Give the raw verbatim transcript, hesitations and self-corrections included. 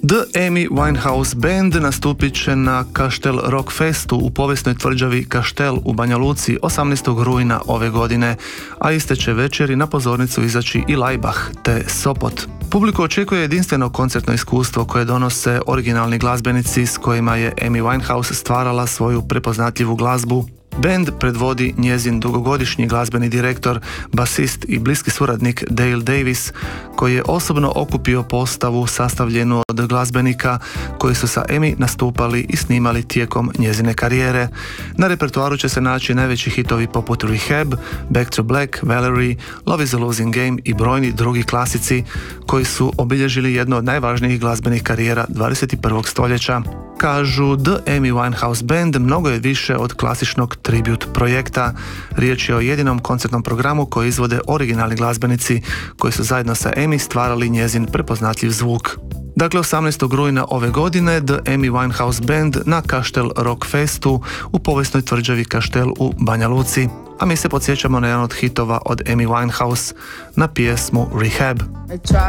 The Amy Winehouse Band nastupit će na Kaštel Rock Festu u povijesnoj tvrđavi Kaštel u Banja Luci osamnaestog rujna ove godine, a iste će večeri na pozornicu izaći i Laibach te Sopot. Publiku očekuje jedinstveno koncertno iskustvo koje donose originalni glazbenici s kojima je Amy Winehouse stvarala svoju prepoznatljivu glazbu. Band predvodi njezin dugogodišnji glazbeni direktor, basist i bliski suradnik Dale Davis, koji je osobno okupio postavu sastavljenu od glazbenika koji su sa Amy nastupali i snimali tijekom njezine karijere. Na repertoaru će se naći najveći hitovi poput Rehab, Back to Black, Valerie, Love is a Losing Game i brojni drugi klasici koji su obilježili jedno od najvažnijih glazbenih karijera dvadeset prvog stoljeća. Kažu The Amy Winehouse Band mnogo je više od klasičnog tribute projekta. Riječ je o jedinom koncertnom programu koji izvode originalni glazbenici koji su zajedno sa Amy stvarali njezin prepoznatljiv zvuk. Dakle, osamnaestog rujna ove godine The Amy Winehouse Band na Kaštel Rock Festu u povijesnoj tvrđavi Kaštel u Banja Luci. A mi se podsjećamo na jedan od hitova od Amy Winehouse, na pjesmu Rehab.